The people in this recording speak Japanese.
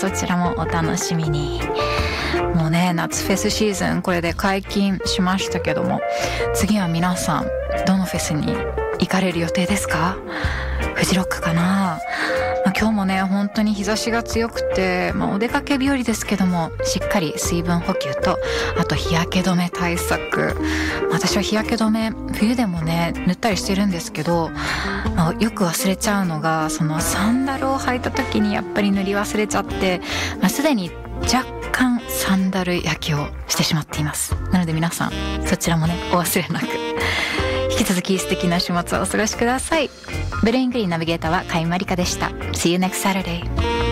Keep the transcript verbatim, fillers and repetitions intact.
そちらもお楽しみに。もうね、夏フェスシーズンこれで解禁しましたけども、次は皆さんどのフェスに行かれる予定ですか？フジロックかな。まあ、今日もね本当に日差しが強くて、まあ、お出かけ日和ですけども、しっかり水分補給と、あと日焼け止め対策。私は日焼け止め冬でもね塗ったりしてるんですけど、まあ、よく忘れちゃうのが、そのサンダルを履いた時にやっぱり塗り忘れちゃって、まあ、すでに若干サンダル焼けをしてしまっています。なので皆さんそちらもねお忘れなく。引き続き素敵な週末をお過ごしください。ブルーイングリーンナビゲーターは海まりかでした。 See you next Saturday.